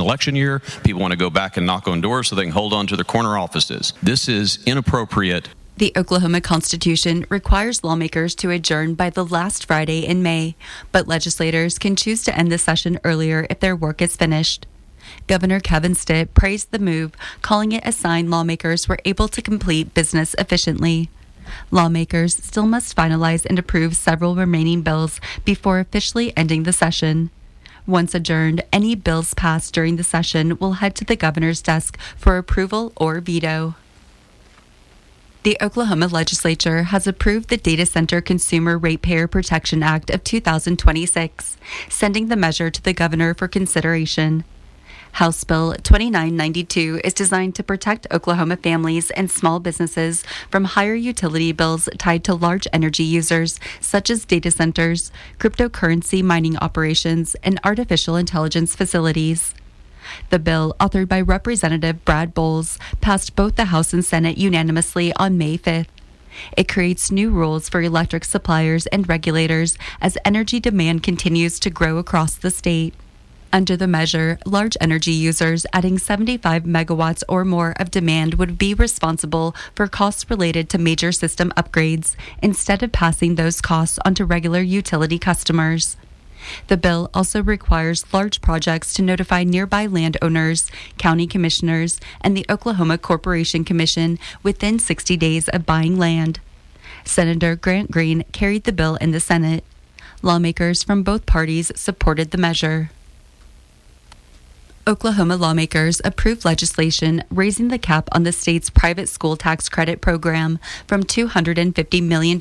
election year. People want to go back and knock on doors so they can hold on to their corner offices. This is inappropriate. The Oklahoma Constitution requires lawmakers to adjourn by the last Friday in May, but legislators can choose to end the session earlier if their work is finished. Governor Kevin Stitt praised the move, calling it a sign lawmakers were able to complete business efficiently. Lawmakers still must finalize and approve several remaining bills before officially ending the session. Once adjourned, any bills passed during the session will head to the governor's desk for approval or veto. The Oklahoma legislature has approved the Data Center Consumer Ratepayer Protection Act of 2026, sending the measure to the governor for consideration. House Bill 2992 is designed to protect Oklahoma families and small businesses from higher utility bills tied to large energy users such as data centers, cryptocurrency mining operations, and artificial intelligence facilities. The bill, authored by Representative Brad Bowles, passed both the House and Senate unanimously on May 5th. It creates new rules for electric suppliers and regulators as energy demand continues to grow across the state. Under the measure, large energy users adding 75 megawatts or more of demand would be responsible for costs related to major system upgrades instead of passing those costs onto regular utility customers. The bill also requires large projects to notify nearby landowners, county commissioners, and the Oklahoma Corporation Commission within 60 days of buying land. Senator Grant Green carried the bill in the Senate. Lawmakers from both parties supported the measure. Oklahoma lawmakers approved legislation raising the cap on the state's private school tax credit program from $250 million to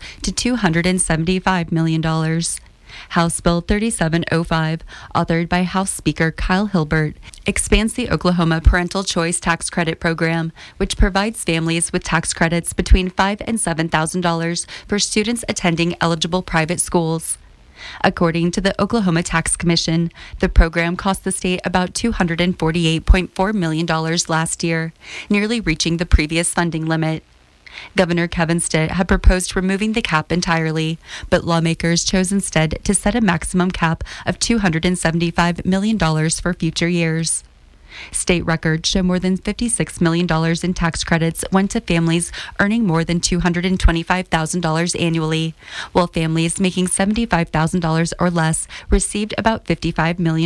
$275 million. House Bill 3705, authored by House Speaker Kyle Hilbert, expands the Oklahoma Parental Choice Tax Credit Program, which provides families with tax credits between $5,000 and $7,000 for students attending eligible private schools. According to the Oklahoma Tax Commission, the program cost the state about $248.4 million last year, nearly reaching the previous funding limit. Governor Kevin Stitt had proposed removing the cap entirely, but lawmakers chose instead to set a maximum cap of $275 million for future years. State records show more than $56 million in tax credits went to families earning more than $225,000 annually, while families making $75,000 or less received about $55 million.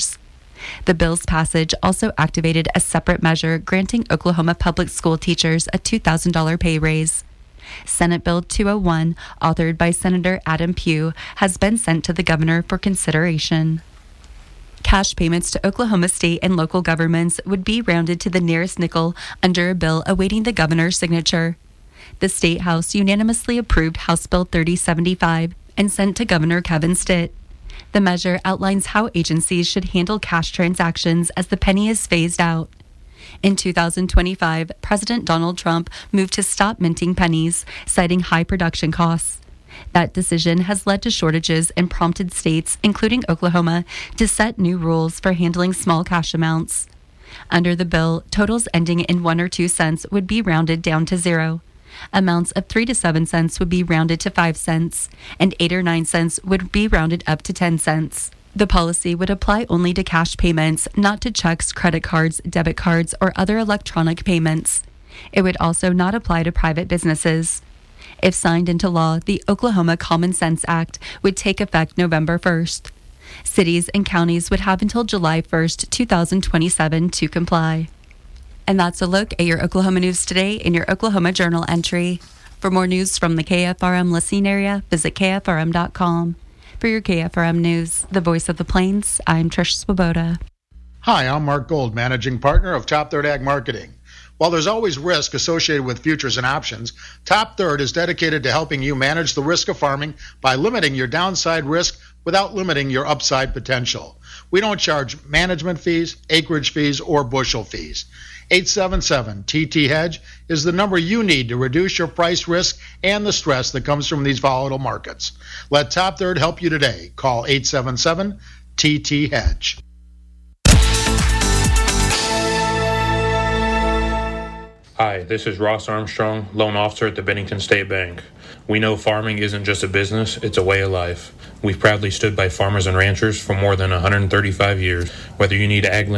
The bill's passage also activated a separate measure granting Oklahoma public school teachers a $2,000 pay raise. Senate Bill 201, authored by Senator Adam Pugh, has been sent to the governor for consideration. Cash payments to Oklahoma state and local governments would be rounded to the nearest nickel under a bill awaiting the governor's signature. The State House unanimously approved House Bill 3075 and sent to Governor Kevin Stitt. The measure outlines how agencies should handle cash transactions as the penny is phased out. In 2025, President Donald Trump moved to stop minting pennies, citing high production costs. That decision has led to shortages and prompted states, including Oklahoma, to set new rules for handling small cash amounts. Under the bill, totals ending in 1 or 2 cents would be rounded down to 0. Amounts of 3 to 7 cents would be rounded to 5 cents, and 8 or 9 cents would be rounded up to 10 cents. The policy would apply only to cash payments, not to checks, credit cards, debit cards, or other electronic payments. It would also not apply to private businesses. If signed into law, the Oklahoma Common Sense Act would take effect November 1st. Cities and counties would have until July 1st, 2027 to comply. And that's a look at your Oklahoma news today in your Oklahoma Journal entry. For more news from the KFRM listening area, visit KFRM.com. For your KFRM news, the voice of the Plains, I'm Trish Swoboda. Hi, I'm Mark Gold, Managing Partner of Top Third Ag Marketing. While there's always risk associated with futures and options, Top Third is dedicated to helping you manage the risk of farming by limiting your downside risk without limiting your upside potential. We don't charge management fees, acreage fees, or bushel fees. 877-TT-HEDGE is the number you need to reduce your price risk and the stress that comes from these volatile markets. Let Top Third help you today. Call 877-TT-HEDGE. Hi, this is Ross Armstrong, loan officer at the Bennington State Bank. We know farming isn't just a business, it's a way of life. We've proudly stood by farmers and ranchers for more than 135 years. Whether you need ag